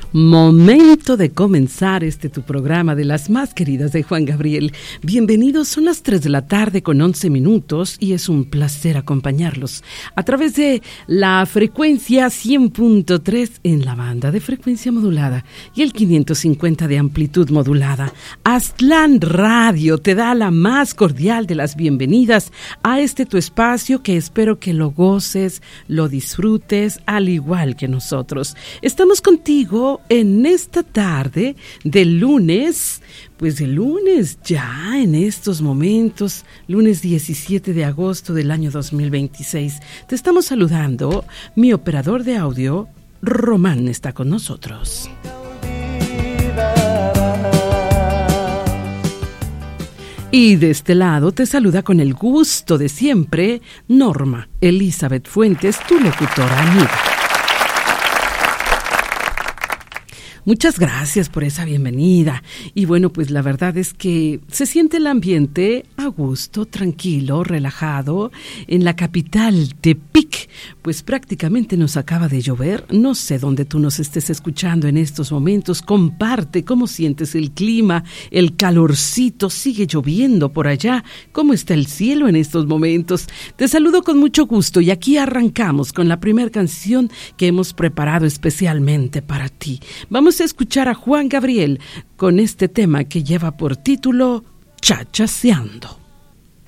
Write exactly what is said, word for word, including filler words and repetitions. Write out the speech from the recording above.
Momento de comenzar este tu programa de las más queridas de Juan Gabriel. Bienvenidos, son las tres de la tarde con once minutos y es un placer acompañarlos a través de la frecuencia cien punto tres en la banda de frecuencia modulada y el quinientos cincuenta de amplitud modulada. Aztlán Radio te da la más cordial de las bienvenidas a este tu espacio que espero que lo goces, lo disfrutes al igual que nosotros. Estamos contigo en esta tarde de lunes, pues de lunes ya en estos momentos, lunes diecisiete de agosto del año dos mil veintiséis. Te estamos saludando, mi operador de audio, Román, está con nosotros. Y de este lado te saluda con el gusto de siempre, Norma Elizabeth Fuentes, tu locutora amiga. Muchas gracias por esa bienvenida. Y bueno, pues la verdad es que se siente el ambiente a gusto, tranquilo, relajado en la capital, Tepic. Pues prácticamente nos acaba de llover. No sé dónde tú nos estés escuchando en estos momentos. Comparte cómo sientes el clima, el calorcito. Sigue lloviendo por allá. ¿Cómo está el cielo en estos momentos? Te saludo con mucho gusto y aquí arrancamos con la primera canción que hemos preparado especialmente para ti. Vamos a escuchar a Juan Gabriel con este tema que lleva por título Chachaceando.